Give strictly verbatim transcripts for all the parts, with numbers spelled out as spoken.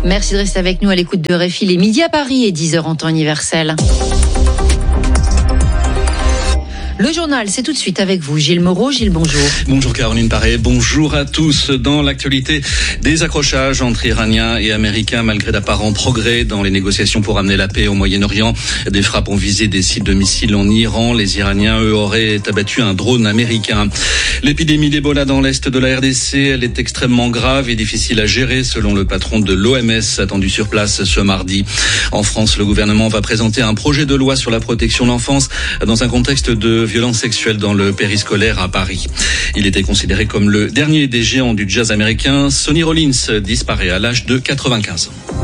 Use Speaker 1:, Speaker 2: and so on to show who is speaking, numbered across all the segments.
Speaker 1: Merci de rester avec nous à l'écoute de R F I. Les midi à Paris et dix heures en temps universel. Le journal, c'est tout de suite avec vous. Gilles Moreau. Gilles, bonjour.
Speaker 2: Bonjour Caroline Paré, bonjour à tous. Dans l'actualité, des accrochages entre Iraniens et Américains malgré d'apparents progrès dans les négociations pour amener la paix au Moyen-Orient. Des frappes ont visé des sites de missiles en Iran. Les Iraniens, eux, auraient abattu un drone américain. L'épidémie d'Ebola dans l'est de la R D C, elle est extrêmement grave et difficile à gérer selon le patron de l'O M S attendu sur place ce mardi. En France, le gouvernement va présenter un projet de loi sur la protection de l'enfance dans un contexte de violence sexuelle dans le périscolaire à Paris. Il était considéré comme le dernier des géants du jazz américain. Sonny Rollins disparaît à l'âge de quatre-vingt-quinze ans.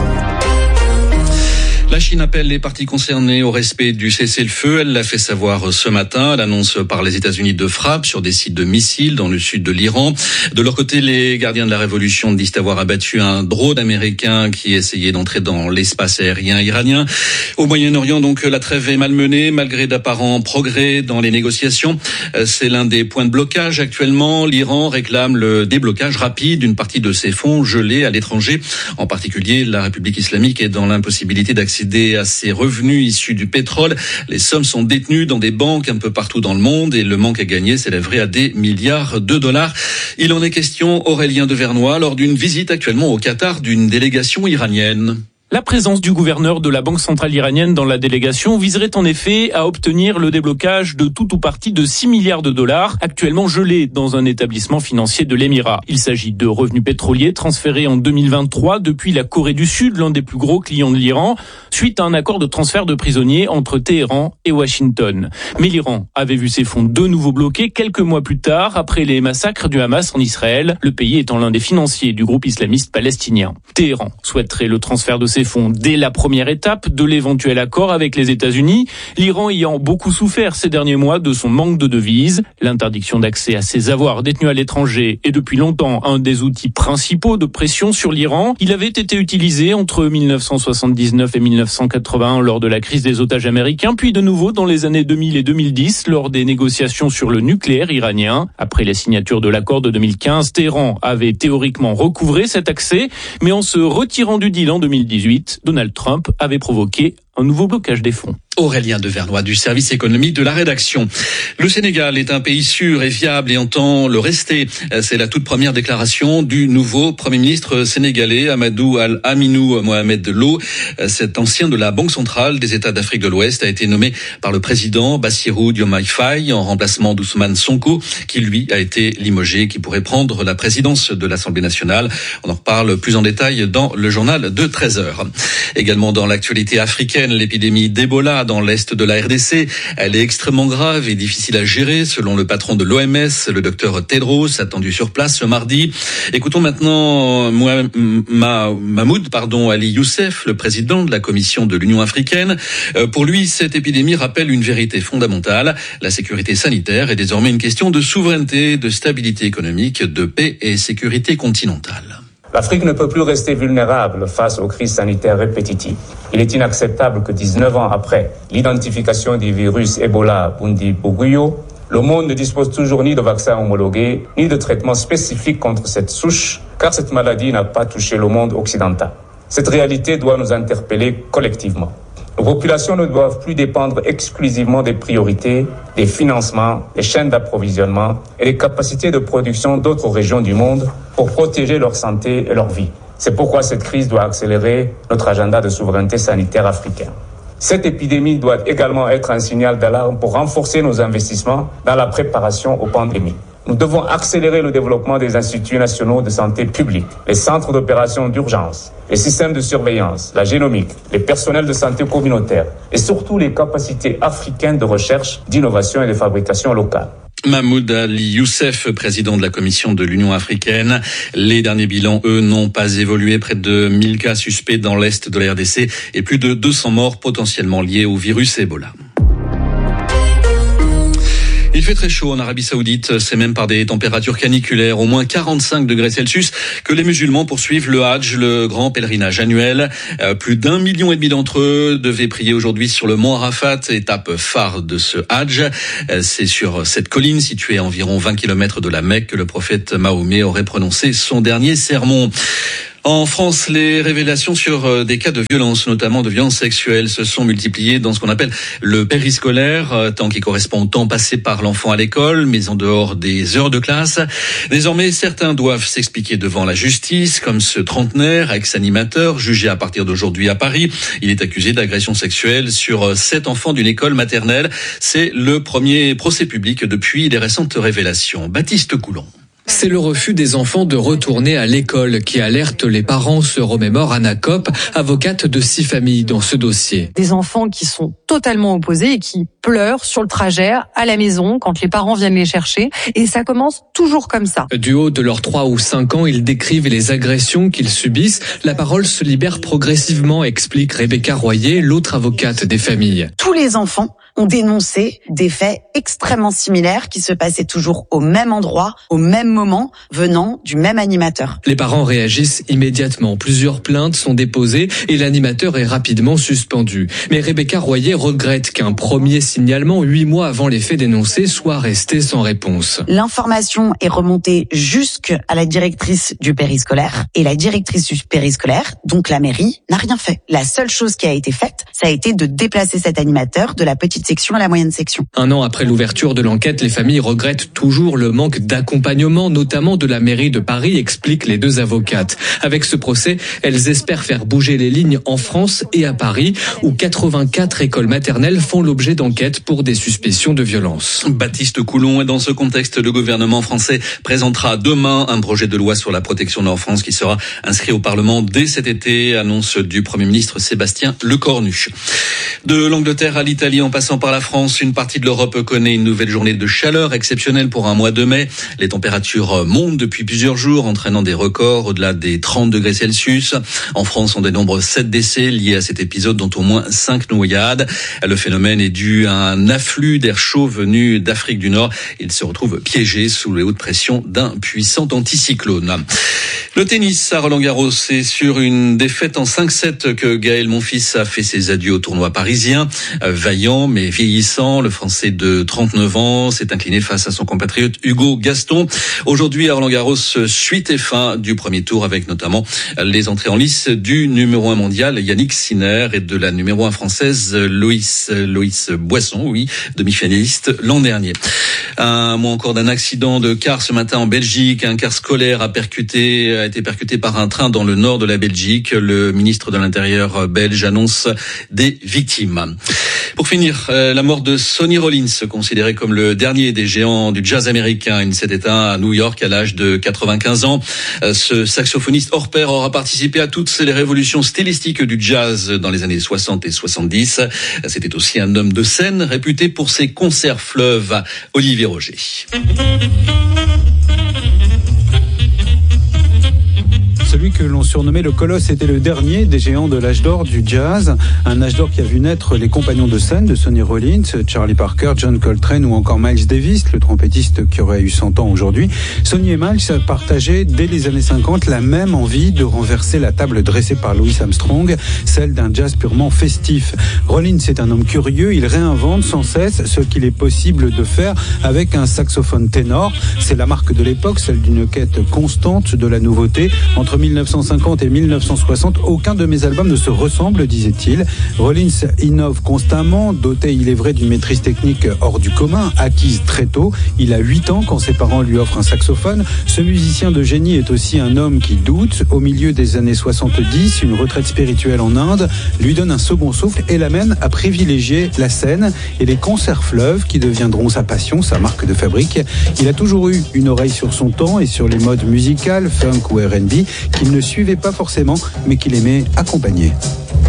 Speaker 2: La Chine appelle les parties concernées au respect du cessez-le-feu. Elle l'a fait savoir ce matin à l'annonce par les États-Unis de frappes sur des sites de missiles dans le sud de l'Iran. De leur côté, les gardiens de la révolution disent avoir abattu un drone américain qui essayait d'entrer dans l'espace aérien iranien. Au Moyen-Orient, donc, la trêve est malmenée malgré d'apparents progrès dans les négociations. C'est l'un des points de blocage actuellement. L'Iran réclame le déblocage rapide d'une partie de ses fonds gelés à l'étranger. En particulier, la République islamique est dans l'impossibilité d'accéder à ses revenus issus du pétrole. Les sommes sont détenues dans des banques un peu partout dans le monde et le manque à gagner s'élèverait à des milliards de dollars. Il en est question, Aurélien de Vernois, lors d'une visite actuellement au Qatar d'une délégation iranienne.
Speaker 3: La présence du gouverneur de la Banque centrale iranienne dans la délégation viserait en effet à obtenir le déblocage de tout ou partie de six milliards de dollars actuellement gelés dans un établissement financier de l'Émirat. Il s'agit de revenus pétroliers transférés en deux mille vingt-trois depuis la Corée du Sud, l'un des plus gros clients de l'Iran, suite à un accord de transfert de prisonniers entre Téhéran et Washington. Mais l'Iran avait vu ses fonds de nouveau bloqués quelques mois plus tard après les massacres du Hamas en Israël, le pays étant l'un des financiers du groupe islamiste palestinien. Téhéran souhaiterait le transfert de ses fonds dès la première étape de l'éventuel accord avec les États-Unis, l'Iran ayant beaucoup souffert ces derniers mois de son manque de devises. L'interdiction d'accès à ses avoirs détenus à l'étranger est depuis longtemps un des outils principaux de pression sur l'Iran. Il avait été utilisé entre mille neuf cent soixante-dix-neuf et mille neuf cent quatre-vingt-un lors de la crise des otages américains, puis de nouveau dans les années deux mille et deux mille dix lors des négociations sur le nucléaire iranien. Après la signature de l'accord de deux mille quinze, Téhéran avait théoriquement recouvré cet accès, mais en se retirant du deal en deux mille dix-huit, Donald Trump avait provoqué un nouveau blocage des fonds.
Speaker 2: Aurélien de Vernois du service économique de la rédaction. Le Sénégal est un pays sûr et viable et entend le rester. C'est la toute première déclaration du nouveau Premier ministre sénégalais, Amadou Al-Aminou Mohamed Lo. Cet ancien de la Banque centrale des États d'Afrique de l'Ouest a été nommé par le président Bassirou Diomaye Faye en remplacement d'Ousmane Sonko, qui lui a été limogé, qui pourrait prendre la présidence de l'Assemblée nationale. On en reparle plus en détail dans le journal de treize heures. Également dans l'actualité africaine, l'épidémie d'Ebola dans l'est de la R D C. Elle est extrêmement grave et difficile à gérer, selon le patron de l'O M S, le docteur Tedros, attendu sur place ce mardi. Écoutons maintenant Mahmoud pardon, Ali Youssef, le président de la Commission de l'Union africaine. Pour lui, cette épidémie rappelle une vérité fondamentale. La sécurité sanitaire est désormais une question de souveraineté, de stabilité économique, de paix et sécurité continentale.
Speaker 4: L'Afrique ne peut plus rester vulnérable face aux crises sanitaires répétitives. Il est inacceptable que dix-neuf ans après l'identification du virus Ebola Bundibugyo, le monde ne dispose toujours ni de vaccins homologués, ni de traitements spécifiques contre cette souche, car cette maladie n'a pas touché le monde occidental. Cette réalité doit nous interpeller collectivement. Nos populations ne doivent plus dépendre exclusivement des priorités, des financements, des chaînes d'approvisionnement et des capacités de production d'autres régions du monde pour protéger leur santé et leur vie. C'est pourquoi cette crise doit accélérer notre agenda de souveraineté sanitaire africain. Cette épidémie doit également être un signal d'alarme pour renforcer nos investissements dans la préparation aux pandémies. Nous devons accélérer le développement des instituts nationaux de santé publique, les centres d'opération d'urgence, les systèmes de surveillance, la génomique, les personnels de santé communautaire et surtout les capacités africaines de recherche, d'innovation et de fabrication locale.
Speaker 2: Mahmoud Ali Youssef, président de la Commission de l'Union africaine. Les derniers bilans, eux, n'ont pas évolué. Près de mille cas suspects dans l'est de la R D C et plus de deux cents morts potentiellement liés au virus Ebola. Il fait très chaud en Arabie Saoudite, c'est même par des températures caniculaires, au moins quarante-cinq degrés Celsius, que les musulmans poursuivent le Hajj, le grand pèlerinage annuel. Euh, plus d'un million et demi d'entre eux devaient prier aujourd'hui sur le mont Arafat, étape phare de ce Hajj. Euh, c'est sur cette colline située à environ vingt kilomètres de la Mecque que le prophète Mahomet aurait prononcé son dernier sermon. En France, les révélations sur des cas de violence, notamment de violence sexuelle, se sont multipliées dans ce qu'on appelle le périscolaire, temps qui correspond au temps passé par l'enfant à l'école, mais en dehors des heures de classe. Désormais, certains doivent s'expliquer devant la justice, comme ce trentenaire, ex-animateur, jugé à partir d'aujourd'hui à Paris. Il est accusé d'agression sexuelle sur sept enfants d'une école maternelle. C'est le premier procès public depuis les récentes révélations. Baptiste Coulon.
Speaker 5: C'est le refus des enfants de retourner à l'école qui alerte les parents, se remémore Anna Kopp, avocate de six familles dans ce dossier.
Speaker 6: Des enfants qui sont totalement opposés et qui pleurent sur le trajet à la maison quand les parents viennent les chercher. Et ça commence toujours comme ça.
Speaker 5: Du haut de leurs trois ou cinq ans, ils décrivent les agressions qu'ils subissent. La parole se libère progressivement, explique Rebecca Royer, l'autre avocate des familles.
Speaker 7: Tous les enfants ont dénoncé des faits extrêmement similaires qui se passaient toujours au même endroit, au même moment, venant du même animateur.
Speaker 5: Les parents réagissent immédiatement. Plusieurs plaintes sont déposées et l'animateur est rapidement suspendu. Mais Rebecca Royer regrette qu'un premier signalement, huit mois avant les faits dénoncés, soit resté sans réponse.
Speaker 7: L'information est remontée jusqu'à la directrice du périscolaire et la directrice du périscolaire, donc la mairie, n'a rien fait. La seule chose qui a été faite, ça a été de déplacer cet animateur de la petite section à la moyenne section.
Speaker 5: Un an après l'ouverture de l'enquête, les familles regrettent toujours le manque d'accompagnement, notamment de la mairie de Paris, expliquent les deux avocates. Avec ce procès, elles espèrent faire bouger les lignes en France et à Paris, où quatre-vingt-quatre écoles maternelles font l'objet d'enquêtes pour des suspicions de violence.
Speaker 2: Baptiste Coulon, et dans ce contexte, le gouvernement français présentera demain un projet de loi sur la protection de l'enfance qui sera inscrit au Parlement dès cet été, annonce du Premier ministre Sébastien Lecornu. De l'Angleterre à l'Italie en passant par la France, une partie de l'Europe connaît une nouvelle journée de chaleur exceptionnelle pour un mois de mai. Les températures montent depuis plusieurs jours, entraînant des records au-delà des trente degrés Celsius. En France, on dénombre sept décès liés à cet épisode, dont au moins cinq noyades. Le phénomène est dû à un afflux d'air chaud venu d'Afrique du Nord. Il se retrouve piégé sous les hautes pressions d'un puissant anticyclone. Le tennis à Roland-Garros, c'est sur une défaite en cinq sept que Gaël Monfils a fait ses adieux au tournoi parisien. Vaillant mais vieillissant, le Français de trente-neuf ans s'est incliné face à son compatriote Hugo Gaston. Aujourd'hui à Roland-Garros, suite et fin du premier tour avec notamment les entrées en lice du numéro un mondial Yannick Sinner et de la numéro un française Loïs, Loïs Boisson, oui, demi-finaliste l'an dernier. Un mot encore d'un accident de car ce matin en Belgique. Un car scolaire a percuté, a été percuté par un train dans le nord de la Belgique. Le ministre de l'Intérieur belge annonce des victimes. Pour finir, la mort de Sonny Rollins, considéré comme le dernier des géants du jazz américain. Il s'est éteint à New York à l'âge de quatre-vingt-quinze ans. Ce saxophoniste hors pair aura participé à toutes les révolutions stylistiques du jazz dans les années soixante et soixante-dix. C'était aussi un homme de scène réputé pour ses concerts fleuves. Olivier Roger.
Speaker 8: Celui que l'on surnommait le Colosse était le dernier des géants de l'âge d'or du jazz. Un âge d'or qui a vu naître les compagnons de scène de Sonny Rollins, Charlie Parker, John Coltrane ou encore Miles Davis, le trompettiste qui aurait eu cent ans aujourd'hui. Sonny et Miles partageaient dès les années cinquante la même envie de renverser la table dressée par Louis Armstrong, celle d'un jazz purement festif. Rollins est un homme curieux, il réinvente sans cesse ce qu'il est possible de faire avec un saxophone ténor. C'est la marque de l'époque, celle d'une quête constante de la nouveauté. Entre mille neuf cent cinquante et mille neuf cent soixante, aucun de mes albums ne se ressemble, disait-il. Rollins innove constamment, doté, il est vrai, d'une maîtrise technique hors du commun, acquise très tôt. Il a huit ans quand ses parents lui offrent un saxophone. Ce musicien de génie est aussi un homme qui doute. Au milieu des années soixante-dix, une retraite spirituelle en Inde lui donne un second souffle et l'amène à privilégier la scène et les concerts fleuves qui deviendront sa passion, sa marque de fabrique. Il a toujours eu une oreille sur son temps et sur les modes musicales, funk ou R and B, qu'il ne suivait pas forcément, mais qu'il aimait accompagner.